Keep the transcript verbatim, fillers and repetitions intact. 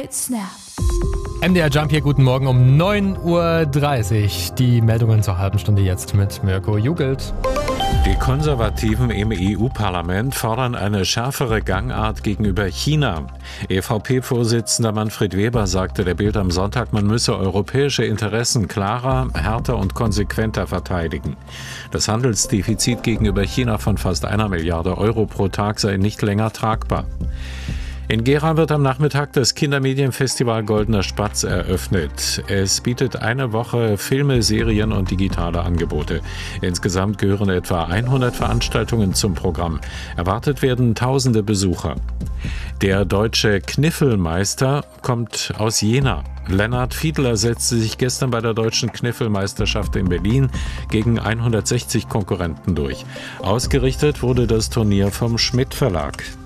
Late Snap. M D R Jump hier, guten Morgen um neun Uhr dreißig. Die Meldungen zur halben Stunde jetzt mit Mirko Jugelt. Die Konservativen im E U-Parlament fordern eine schärfere Gangart gegenüber China. E V P-Vorsitzender Manfred Weber sagte der Bild am Sonntag, man müsse europäische Interessen klarer, härter und konsequenter verteidigen. Das Handelsdefizit gegenüber China von fast einer Milliarde Euro pro Tag sei nicht länger tragbar. In Gera wird am Nachmittag das Kindermedienfestival Goldener Spatz eröffnet. Es bietet eine Woche Filme, Serien und digitale Angebote. Insgesamt gehören etwa hundert Veranstaltungen zum Programm. Erwartet werden tausende Besucher. Der deutsche Kniffelmeister kommt aus Jena. Lennart Fiedler setzte sich gestern bei der deutschen Kniffelmeisterschaft in Berlin gegen hundertsechzig Konkurrenten durch. Ausgerichtet wurde das Turnier vom Schmidt Verlag.